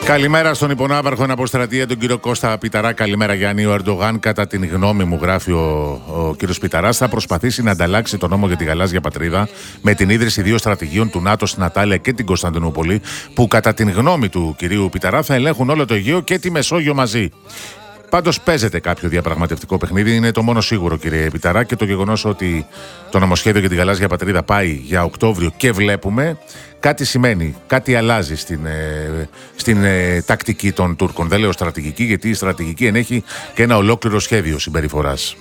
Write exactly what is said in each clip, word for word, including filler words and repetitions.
Καλημέρα στον υπονάβαρχο αποστρατεία, τον κύριο Κώστα Πιταρά. Καλημέρα, Γιάννη. Ο Ερντογάν, κατά την γνώμη μου, γράφει ο, ο κύριος Πιταράς, θα προσπαθήσει να ανταλλάξει τον νόμο για τη γαλάζια πατρίδα με την ίδρυση δύο στρατηγίων του ΝΑΤΟ στην Ατάλεια και την Κωνσταντινούπολη, που κατά την γνώμη του κυρίου Πιταρά θα ελέγχουν όλο το Αιγαίο και τη Μεσόγειο μαζί. Πάντως παίζεται κάποιο διαπραγματευτικό παιχνίδι, είναι το μόνο σίγουρο, κύριε Πιταρά, και το γεγονός ότι το νομοσχέδιο για τη γαλάζια πατρίδα πάει για Οκτώβριο και βλέπουμε, κάτι σημαίνει, κάτι αλλάζει στην, ε, στην ε, τακτική των Τούρκων. Δεν λέω στρατηγική, γιατί η στρατηγική ενέχει και ένα ολόκληρο σχέδιο συμπεριφοράς.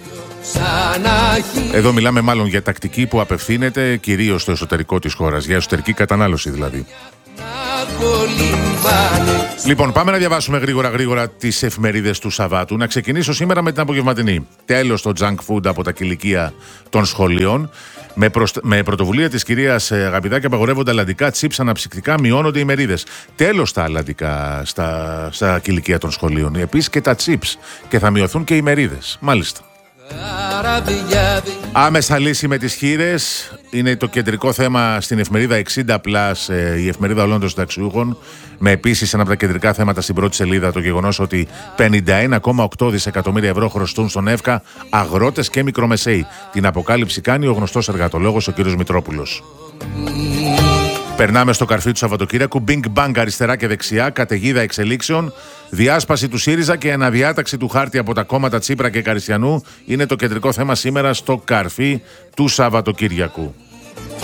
Εδώ μιλάμε μάλλον για τακτική που απευθύνεται κυρίως στο εσωτερικό της χώρας, για εσωτερική κατανάλωση δηλαδή. Λοιπόν, πάμε να διαβάσουμε γρήγορα γρήγορα τις εφημερίδες του Σαββάτου. Να ξεκινήσω σήμερα με την απογευματινή. Τέλος το junk food από τα κηλικεία των σχολείων. Με, προσ... με πρωτοβουλία της κυρίας Αγαπηδάκη απαγορεύονται αλλαντικά, τσίπς, αναψυκτικά, μειώνονται οι μερίδες. Τέλος τα αλλαντικά στα, στα κηλικεία των σχολείων. Επίσης και τα τσίπς. Και θα μειωθούν και οι μερίδες. Μάλιστα. Άμεσα λύση με τις χήρες είναι το κεντρικό θέμα στην εφημερίδα εξήντα πλας, η εφημερίδα όλων των συνταξιούχων, με επίσης ένα από τα κεντρικά θέματα στην πρώτη σελίδα το γεγονός ότι πενήντα ένα κόμμα οκτώ δισεκατομμύρια ευρώ χρωστούν στον ΕΦΚΑ αγρότες και μικρομεσαίοι. Την αποκάλυψη κάνει ο γνωστός εργατολόγος ο κ. Μητρόπουλος. Περνάμε στο καρφί του Σαββατοκύριακου. Bing bang αριστερά και δεξιά, καταιγίδα εξελίξεων, διάσπαση του ΣΥΡΙΖΑ και αναδιάταξη του χάρτη από τα κόμματα Τσίπρα και Καριστιανού είναι το κεντρικό θέμα σήμερα στο καρφί του Σαββατοκύριακου.